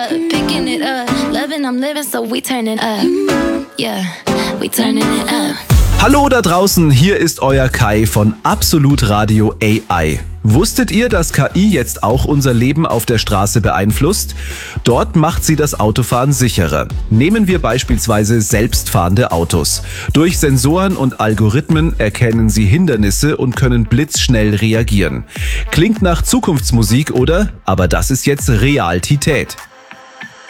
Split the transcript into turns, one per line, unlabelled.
Picking it up, loving, I'm living, so we turning up. Yeah, we turning it up.
Hallo da draußen, hier ist euer Kai von Absolut Radio AI. Wusstet ihr, dass KI jetzt auch unser Leben auf der Straße beeinflusst? Dort macht sie das Autofahren sicherer. Nehmen wir beispielsweise selbstfahrende Autos. Durch Sensoren und Algorithmen erkennen sie Hindernisse und können blitzschnell reagieren. Klingt nach Zukunftsmusik, oder? Aber das ist jetzt Realität.